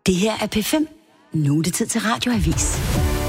Det her er P5. Nu er det tid til Radioavis.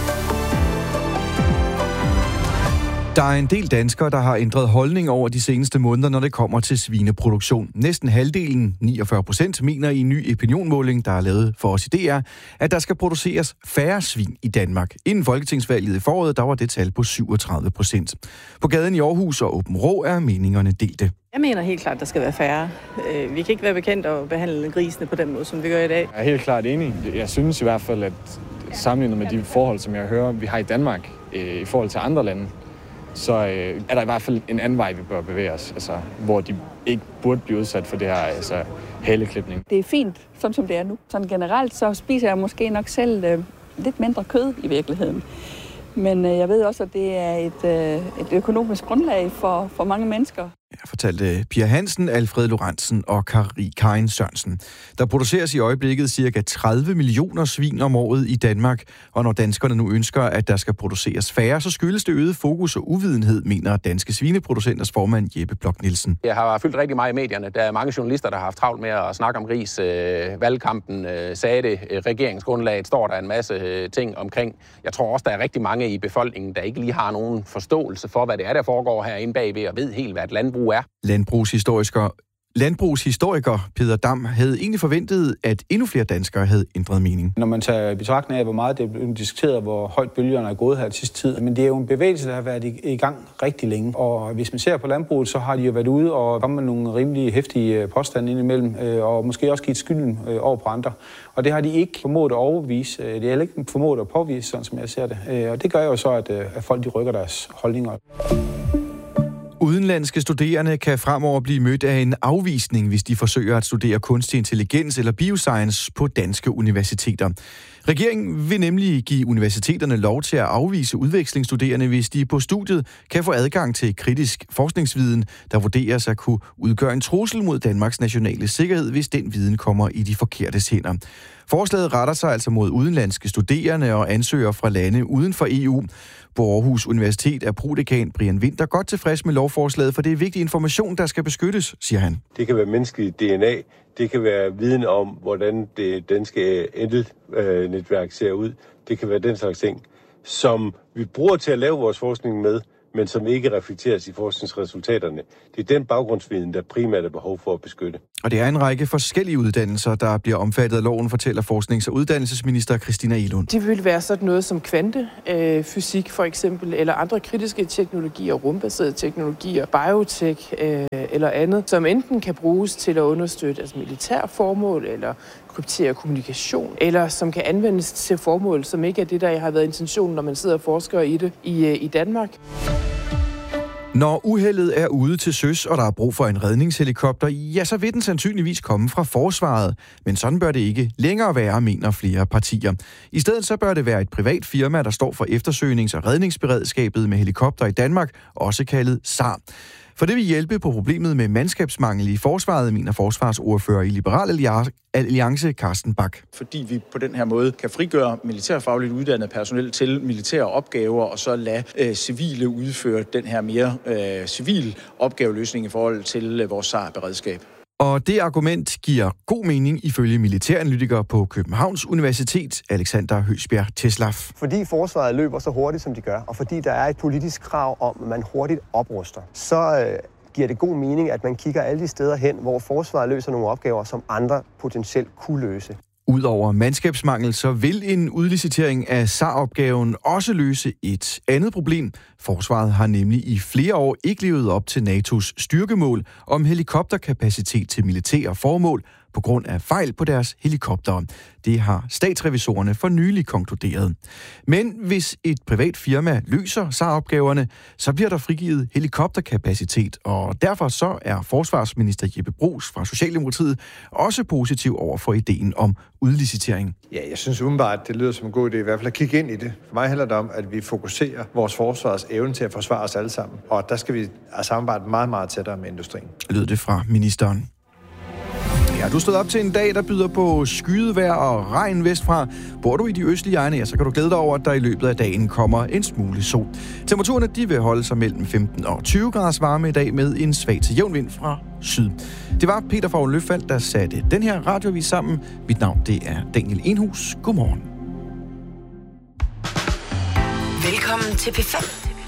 Der er en del danskere, der har ændret holdning over de seneste måneder, når det kommer til svineproduktion. Næsten halvdelen, 49%, mener i en ny opinionmåling, der er lavet for os i DR, at der skal produceres færre svin i Danmark. Inden folketingsvalget i foråret, der var det tal på 37%. På gaden i Aarhus og Åben Rå er meningerne delte. Jeg mener helt klart, at der skal være færre. Vi kan ikke være bekendt at behandle grisene på den måde, som vi gør i dag. Jeg er helt klart enig. Jeg synes i hvert fald, at sammenlignet med de forhold, som jeg hører, vi har i Danmark, i forhold til andre lande, så er der i hvert fald en anden vej, vi bør bevæge os, altså, hvor de ikke burde blive udsat for det her haleklipning. Det er fint, som det er nu. Sådan generelt så spiser jeg måske nok selv lidt mindre kød i virkeligheden. Men jeg ved også, at det er et økonomisk grundlag for mange mennesker. Jeg fortalte Pia Hansen, Alfred Lorentzen og Karin Sørensen. Der produceres i øjeblikket ca. 30 millioner svin om året i Danmark, og når danskerne nu ønsker, at der skal produceres færre, så skyldes det øget fokus og uvidenhed, mener Danske Svineproducenters formand Jeppe Bloch Nielsen. Jeg har fyldt rigtig meget i medierne. Der er mange journalister, der har haft travlt med at snakke om gris. Valgkampen sagde det, regeringsgrundlaget står der en masse ting omkring. Jeg tror også, der er rigtig mange i befolkningen, der ikke lige har nogen forståelse for, hvad det er, der foregår herinde bagved, og ved helt, hvad et landbrug er. Landbrugshistoriker Peter Dam havde egentlig forventet, at endnu flere danskere havde ændret mening. Når man tager betragtning af, hvor meget det er blevet diskuteret, hvor højt bølgerne er gået her i sidste tid. Men det er jo en bevægelse, der har været i gang rigtig længe. Og hvis man ser på landbruget, så har de jo været ude og kommet med nogle rimelig heftige påstande indimellem, og måske også givet skylden over på andre. Og det har de ikke formået at overbevise. Det er heller ikke formået at påvise, sådan som jeg ser det. Og det gør jo så, at folk de rykker deres holdninger. Udenlandske studerende kan fremover blive mødt af en afvisning, hvis de forsøger at studere kunstig intelligens eller bioscience på danske universiteter. Regeringen vil nemlig give universiteterne lov til at afvise udvekslingsstuderende, hvis de på studiet kan få adgang til kritisk forskningsviden, der vurderes at kunne udgøre en trussel mod Danmarks nationale sikkerhed, hvis den viden kommer i de forkertes hænder. Forslaget retter sig altså mod udenlandske studerende og ansøgere fra lande uden for EU. På Aarhus Universitet er prodekan Brian Winther godt tilfreds med lovforslaget, for det er vigtig information, der skal beskyttes, siger han. Det kan være menneskeligt DNA, det kan være viden om, hvordan det danske netværk ser ud. Det kan være den slags ting, som vi bruger til at lave vores forskning med, men som ikke reflekteres i forskningsresultaterne. Det er den baggrundsviden, der primært er behov for at beskytte. Og det er en række forskellige uddannelser, der bliver omfattet af loven, fortæller forsknings- og uddannelsesminister Christina Egelund. Det vil være sådan noget som kvantefysik for eksempel, eller andre kritiske teknologier, rumbaserede teknologier, biotech eller andet, som enten kan bruges til at understøtte militær formål eller kryptere kommunikation, eller som kan anvendes til formål, som ikke er det, der har været intentionen, når man sidder og forsker i det i Danmark. Når uheldet er ude til søs, og der er brug for en redningshelikopter, ja, så vil den sandsynligvis komme fra forsvaret. Men sådan bør det ikke længere være, mener flere partier. I stedet så bør det være et privat firma, der står for eftersøgnings- og redningsberedskabet med helikopter i Danmark, også kaldet SAR. For det vil hjælpe på problemet med mandskabsmangel i forsvaret, mener forsvarsordfører i Liberal Alliance, Carsten Bach. Fordi vi på den her måde kan frigøre militærfagligt uddannet personel til militære opgaver, og så lade civile udføre den her mere civil opgaveløsning i forhold til vores SAR-beredskab. Og det argument giver god mening ifølge militæranalytiker på Københavns Universitet, Alexander Høsbjerg Teslaf. Fordi forsvaret løber så hurtigt, som de gør, og fordi der er et politisk krav om, at man hurtigt opruster, så giver det god mening, at man kigger alle de steder hen, hvor forsvaret løser nogle opgaver, som andre potentielt kunne løse. Udover mandskabsmangel, så vil en udlicitering af SAR-opgaven også løse et andet problem. Forsvaret har nemlig i flere år ikke levet op til NATO's styrkemål om helikopterkapacitet til militære formål på grund af fejl på deres helikoptere. Det har statsrevisorerne for nylig konkluderet. Men hvis et privat firma løser SAR-opgaverne, så bliver der frigivet helikopterkapacitet, og derfor så er forsvarsminister Jeppe Bruus fra Socialdemokratiet også positiv over for ideen om udlicitering. Ja, jeg synes umiddelbart, det lyder som en god idé, i hvert fald at kigge ind i det. For mig handler det om, at vi fokuserer vores forsvars evne til at forsvare os alle sammen, og der skal vi samarbejde meget, meget tættere med industrien. Lød det fra ministeren. Ja, du stod op til en dag, der byder på skydevejr og regn vestfra. Bor du i de østlige egne, ja, så kan du glæde dig over, at der i løbet af dagen kommer en smule sol. Temperaturerne de vil holde sig mellem 15 og 20 graders varme i dag med en svag til jævn vind fra syd. Det var Peter Favn Løfald, der satte den her radioavis sammen. Mit navn, det er Daniel Enhus. Godmorgen. Velkommen til P5.